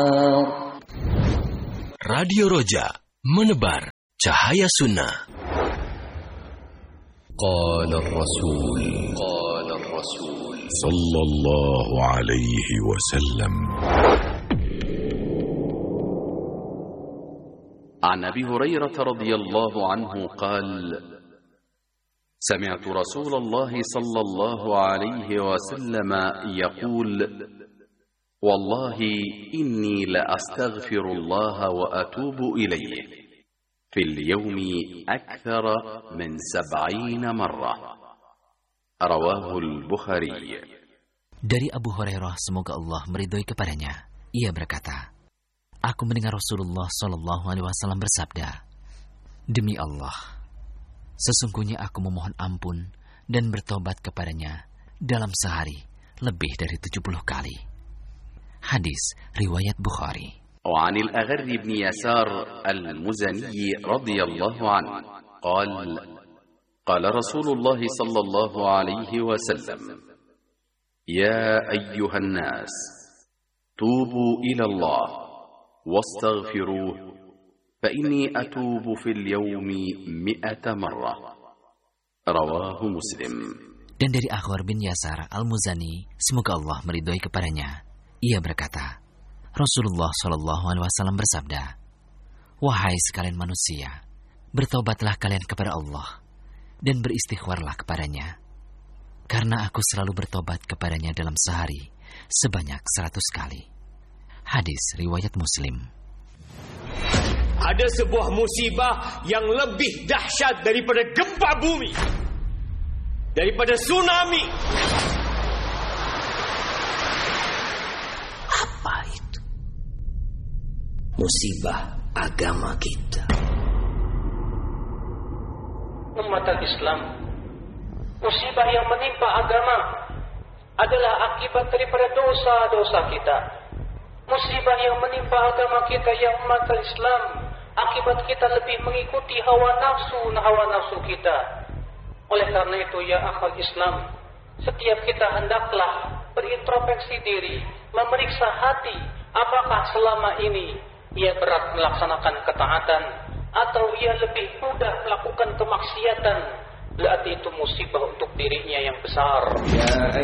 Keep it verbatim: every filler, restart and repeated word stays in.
Radio Roja menebar cahaya sunnah. Qala Rasul Qala Rasul sallallahu alaihi wasallam. عن أبي هريرة رضي الله عنه قال: سمعت رسول الله صلى الله عليه وسلم يقول: والله إني لأستغفر الله وأتوب إليه في اليوم أكثر من سبعين مرة. رواه البخاري. Dari Abu Hurairah, semoga Allah meridhoi kepadanya, ia berkata, aku mendengar Rasulullah Shallallahu Alaihi Wasallam bersabda, demi Allah, sesungguhnya aku memohon ampun dan bertobat kepadanya dalam sehari lebih dari tujuh puluh kali. Hadis riwayat Bukhari. وعن الأغر بن يسار المزني رضي الله عنه قال: قال رسول الله صلى الله عليه وسلم: يا أيها الناس توبوا إلى الله واستغفروه فإني أتوب في اليوم مئة مرة. رواه مسلم. Dan dari Aghar bin Yasar al-Muzani, semoga Allah meridhoi kepadanya, ia berkata, Rasulullah Shallallahu Alaihi Wasallam bersabda, wahai sekalian manusia, bertobatlah kalian kepada Allah dan beristighfarlah kepadanya, karena aku selalu bertobat kepadanya dalam sehari sebanyak seratus kali. Hadis riwayat Muslim. Ada sebuah musibah yang lebih dahsyat daripada gempa bumi, daripada tsunami. Apa itu? Musibah agama kita. Umat Islam, musibah yang menimpa agama adalah akibat daripada dosa-dosa kita. Musibah yang menimpa agama kita yang umat Islam, akibat kita lebih mengikuti hawa nafsu hawa nafsu kita. Oleh karena itu, ya akhwal Islam, setiap kita hendaklah berintrospeksi diri, memeriksa hati, apakah selama ini ia berat melaksanakan ketaatan atau ia lebih mudah melakukan kemaksiatan. Berarti itu musibah untuk dirinya yang besar.